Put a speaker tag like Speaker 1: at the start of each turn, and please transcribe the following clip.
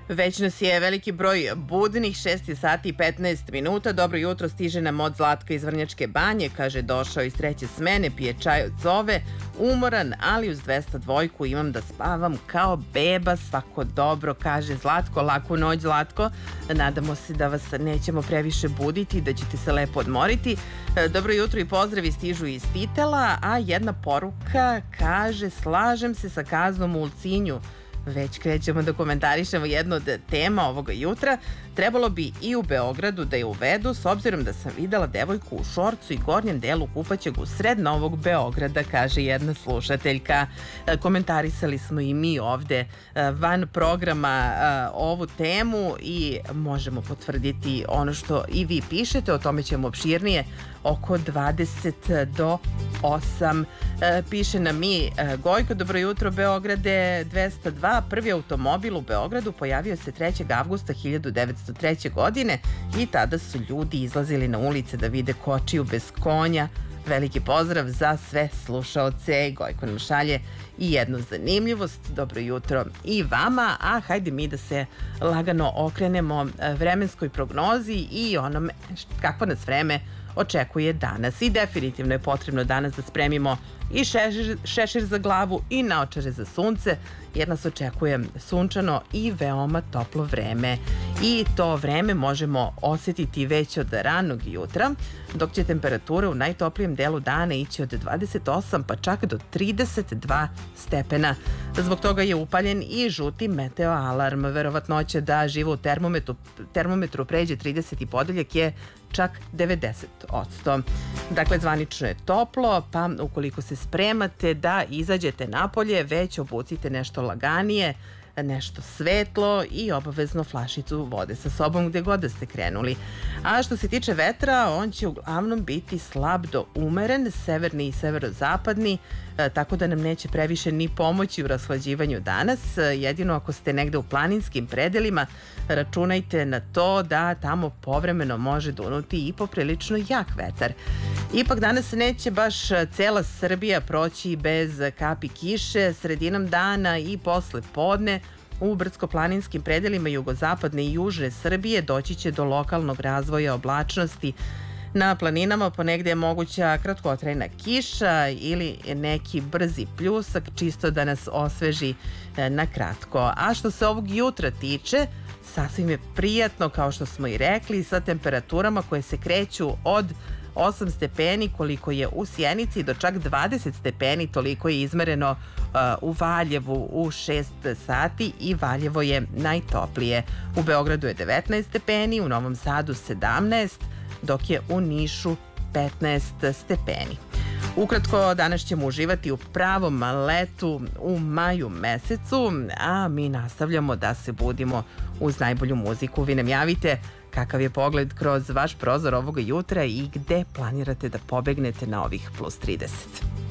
Speaker 1: Već nas je veliki broj budnih, 6 sati i 15 minuta. Dobro jutro, stiže nam od Zlatka iz Vrnjačke Banje. Kaže, došao iz treće smene, pije čaj od zove. Umoran, ali uz 202 imam da spavam kao beba. Svako dobro, kaže Zlatko. Laku noć, Zlatko. Nadamo se da vas nećemo previše buditi, da ćete se lepo odmoriti. Dobro jutro i pozdravi stižu iz Titela, a jedna poruka kaže, slažem se sa kaznom u Ulcinju. Već krećemo da komentarišemo jednu od tema ovoga jutra. Trebalo bi i u Beogradu da je uvedu, s obzirom da sam videla devojku u šorcu i gornjem delu kupaćeg u sred Novog Beograda, kaže jedna slušateljka. Komentarisali smo i mi ovde van programa ovu temu i možemo potvrditi ono što i vi pišete. O tome ćemo opširnije oko 20 do 8. Piše nam mi Gojko, dobro jutro Beograde 202. Prvi automobil u Beogradu pojavio se 3. avgusta 1903. godine i tada su ljudi izlazili na ulice da vide kočiju bez konja. Veliki pozdrav za sve slušaoce. Gojko nam šalje i jednu zanimljivost. Dobro jutro i vama, a hajde mi da se lagano okrenemo vremenskoj prognozi i onome kakvo nas vreme očekuje danas. I definitivno je potrebno danas da spremimo i šešir za glavu i naočare za sunce, jer nas očekuje sunčano i veoma toplo vreme. I to vreme možemo osjetiti već od ranog jutra, dok će temperatura u najtoplijem delu dana ići od 28 pa čak do 32 stepena. Zbog toga je upaljen i žuti meteo alarm. Verovatnoća da živo u termometru pređe 30 i podeljak je čak 90%. Dakle, zvanično je toplo, pa ukoliko se spremate da izađete napolje, već obucite nešto laganije, nešto svetlo i obavezno flašicu vode sa sobom gde god da ste krenuli. A što se tiče vetra, on će uglavnom biti slab do umeren, severni i severozapadni, tako da nam neće previše ni pomoći u rashlađivanju danas. Jedino ako ste negde u planinskim predelima, računajte na to da tamo povremeno može dunuti i poprilično jak vetar. Ipak danas neće baš cela Srbija proći bez kapi kiše. Sredinom dana i posle podne u brdsko-planinskim predelima jugozapadne i južne Srbije doći će do lokalnog razvoja oblačnosti. Na planinama ponegde je moguća kratkotrajna kiša ili neki brzi pljusak, čisto da nas osveži na kratko. A što se ovog jutra tiče, sasvim je prijatno, kao što smo i rekli, sa temperaturama koje se kreću od 8 stepeni koliko je u Sjenici do čak 20 stepeni, toliko je izmereno u Valjevu u 6 sati i Valjevo je najtoplije. U Beogradu je 19 stepeni, u Novom Sadu 17, dok je u Nišu 15 stepeni. Ukratko, danas ćemo uživati u pravom letu u maju mesecu, a mi nastavljamo da se budimo uz najbolju muziku. Vi nam javite kakav je pogled kroz vaš prozor ovoga jutra i gde planirate da pobegnete na ovih plus 30.